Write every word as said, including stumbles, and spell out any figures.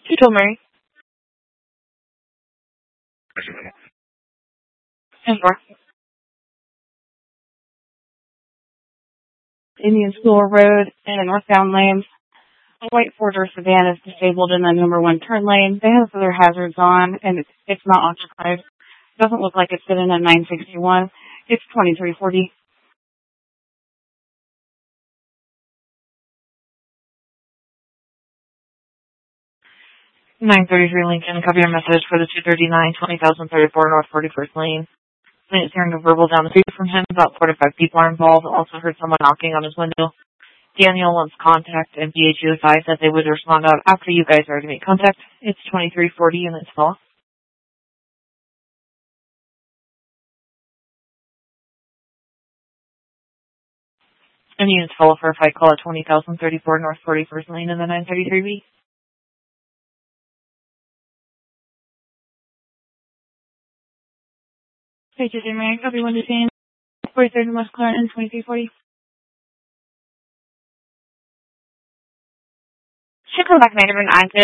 She told Mary. And North. Indian School Road and northbound lanes. A white four-door sedan is disabled in the number one turn lane. They have their hazards on, and it's, it's not occupied. Doesn't look like it's sitting at nine sixty-one. It's twenty-three forty. nine thirty-three Lincoln, copy your message for the two thirty-nine, twenty thousand thirty-four North forty-first Lane. It's hearing a verbal down the street from him. About four to five people are involved. Also heard someone knocking on his window. Daniel wants contact, and B H U advised that they would respond out after you guys are to make contact. It's twenty-three forty and it's full. And units follow for a fight call at twenty thousand thirty-four North forty-first Lane in the nine thirty-three B. Hey, Judge Mary, copy one to ten. forty-third West Clarendon, twenty-three forty. Should come back later than I did.